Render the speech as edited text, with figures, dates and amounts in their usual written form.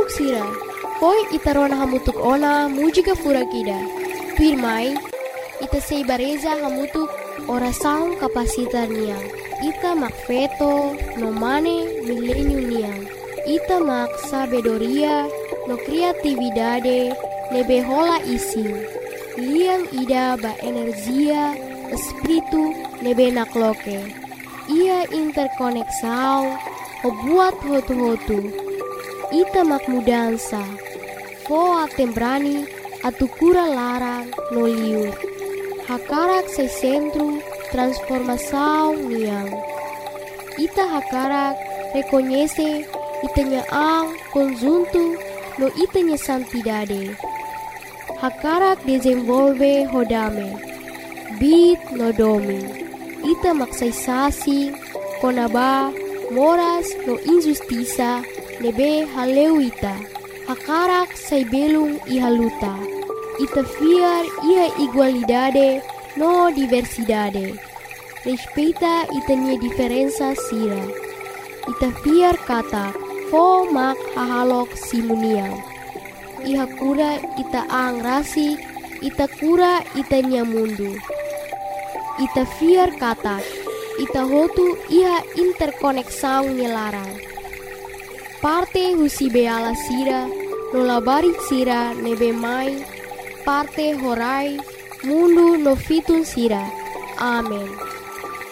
Hahalok sira, koi itarona hamutuk ona mujika furakida. Pirmai, ita seibareza hamutuk orasaun kapasitar niang. Ita mak feto no mane milenium niang. Ita mak sabedoria no kreatividade nebe hola ising. Liang ida ba energia espiritu nebe nakloke. Ia interkoneksau o buat hotu-hotu. Ita mak mudansa. Fo atembrani atukura larang no liur. Hakarak se centro transformação niang. Ita hakarak reconhece itanya ang conjunto no itanya santidade. Hakarak desenvolve hodame. Bit no domi. Ita maksaysasi konaba moras no injustiça nebe haleuita. Hakarak say belung ihaluta. Ita fiar ia igualdade no diversidade. Respeita itanya diferença sira. Ita fiar kata fo mak hahalok simuniang. Iha kura ita ang rasi, ita kura itanya mundu. Ita fiar kata, ita hotu iha interkoneksang nyelarang. Parte husi beala sira, nolabarit sira nebe mai, parte horai, mundu no fitun sira. Amen.